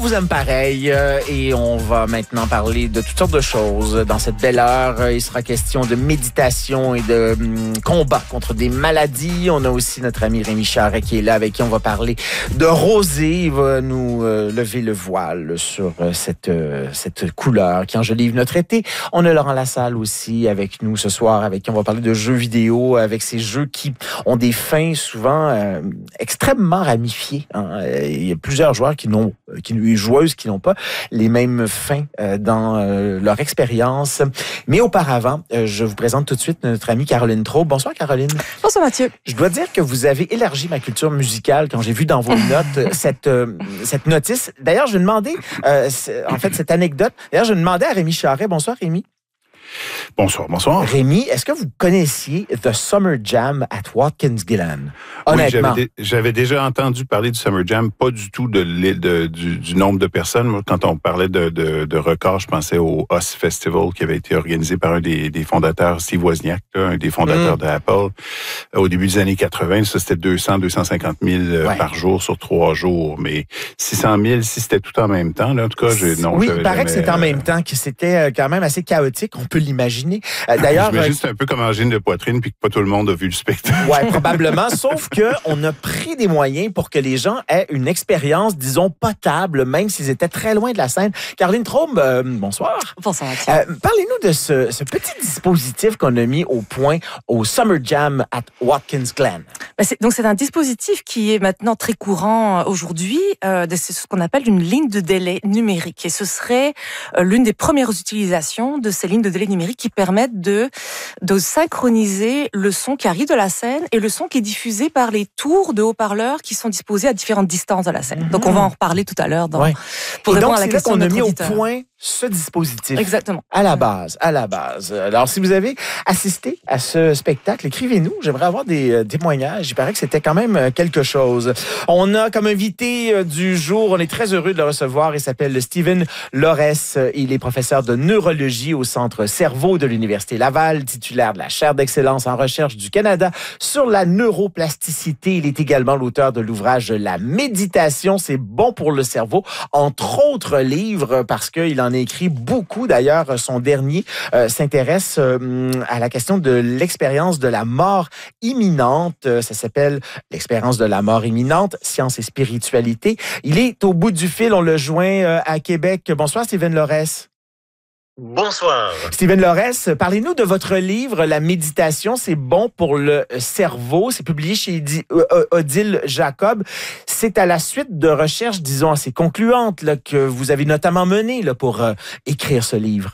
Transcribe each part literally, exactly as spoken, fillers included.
Vous aime pareil euh, et on va maintenant parler de toutes sortes de choses. Dans cette belle heure, euh, il sera question de méditation et de hum, combat contre des maladies. On a aussi notre ami Rémi Charret qui est là, avec qui on va parler de rosée. Il va nous euh, lever le voile sur euh, cette, euh, cette couleur qui enjolive notre été. On a Laurent Lassalle aussi avec nous ce soir, avec qui on va parler de jeux vidéo, avec ces jeux qui ont des fins souvent euh, extrêmement ramifiées. Hein. Il y a plusieurs joueurs qui n'ont qui joueuses qui n'ont pas les mêmes fins euh, dans euh, leur expérience. Mais auparavant, euh, je vous présente tout de suite notre amie Caroline Traub. Bonsoir Caroline. Bonsoir Mathieu. Je dois dire que vous avez élargi ma culture musicale quand j'ai vu dans vos notes cette, euh, cette notice. D'ailleurs, je demandais, euh, en fait, cette anecdote. D'ailleurs, je demandais à Rémi Charret. Bonsoir Rémi. Bonsoir, bonsoir. Rémi, est-ce que vous connaissiez The Summer Jam at Watkins Glen? Honnêtement. Oui, j'avais, dé- j'avais déjà entendu parler du Summer Jam, pas du tout de, de, du, du nombre de personnes. Moi, quand on parlait de, de, de records, je pensais au Oz Festival qui avait été organisé par un des, des fondateurs, Steve Wozniak, là, un des fondateurs mm. d'Apple, au début des années quatre-vingt. Ça, c'était deux cents à deux cent cinquante mille ouais. par jour sur trois jours. Mais six cent mille, si c'était tout en même temps, là, en tout cas, j'ai, non, oui, j'avais il paraît jamais, que c'était en même temps, que c'était quand même assez chaotique. On peut l'imaginer. Euh, d'ailleurs, j'imagine que c'est un peu comme angine de poitrine, puis que pas tout le monde a vu le spectacle. Ouais, probablement. Sauf que on a pris des moyens pour que les gens aient une expérience, disons, potable, même s'ils étaient très loin de la scène. Caroline Traub, euh, bonsoir. Bonsoir, Mathieu. Euh, parlez-nous de ce, ce petit dispositif qu'on a mis au point au Summer Jam at Watkins Glen. Ben c'est, donc, c'est un dispositif qui est maintenant très courant aujourd'hui. Euh, c'est ce qu'on appelle une ligne de délai numérique. Et ce serait euh, l'une des premières utilisations de ces lignes de délai numérique qui permettent de, de synchroniser le son qui arrive de la scène et le son qui est diffusé par les tours de haut-parleurs qui sont disposés à différentes distances de la scène. Mmh. Donc, on va en reparler tout à l'heure dans, ouais. pour et répondre donc, à la question de notre notre auditeur. On a mis au point ce dispositif. Exactement. À la base, à la base. Alors, si vous avez assisté à ce spectacle, écrivez-nous. J'aimerais avoir des euh, témoignages. Il paraît que c'était quand même euh, quelque chose. On a comme invité euh, du jour, on est très heureux de le recevoir. Il s'appelle Stephen Lorès. Il est professeur de neurologie au Centre Cerveau de l'Université Laval, titulaire de la chaire d'excellence en recherche du Canada sur la neuroplasticité. Il est également l'auteur de l'ouvrage La méditation, c'est bon pour le cerveau, entre autres livres, parce qu'il en a écrit beaucoup. D'ailleurs, son dernier euh, s'intéresse euh, à la question de l'expérience de la mort imminente. Ça s'appelle l'expérience de la mort imminente, science et spiritualité. Il est au bout du fil, on le joint euh, à Québec. Bonsoir, Stephen Lorès. Bonsoir. Stephen Lorès, parlez-nous de votre livre « La méditation, c'est bon pour le cerveau ». C'est publié chez Odile Jacob. C'est à la suite de recherches, disons, assez concluantes là, que vous avez notamment menées là, pour euh, écrire ce livre.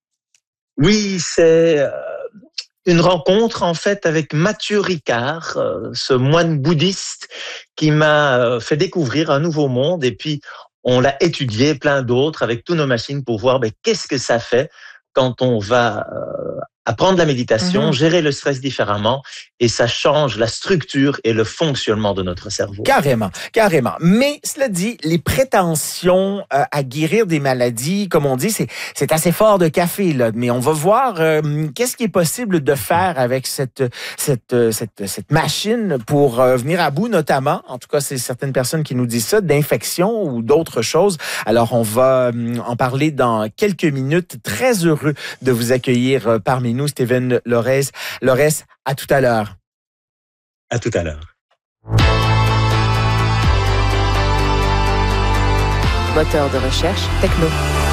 Oui, c'est euh, une rencontre en fait avec Mathieu Ricard, euh, ce moine bouddhiste qui m'a euh, fait découvrir un nouveau monde et puis on l'a étudié, plein d'autres, avec toutes nos machines pour voir ben, qu'est-ce que ça fait quand on va euh, apprendre la méditation, mmh. gérer le stress différemment, et ça change la structure et le fonctionnement de notre cerveau. Carrément, carrément. Mais cela dit, les prétentions euh, à guérir des maladies, comme on dit, c'est, c'est assez fort de café, là. Mais on va voir euh, qu'est-ce qui est possible de faire avec cette, cette, cette, cette machine pour euh, venir à bout, notamment, en tout cas, c'est certaines personnes qui nous disent ça, d'infections ou d'autres choses. Alors, on va euh, en parler dans quelques minutes. Très heureux de vous accueillir euh, parmi nous, Stephen Lorès. Lorès, à tout à l'heure. À tout à l'heure. Moteur de recherche techno.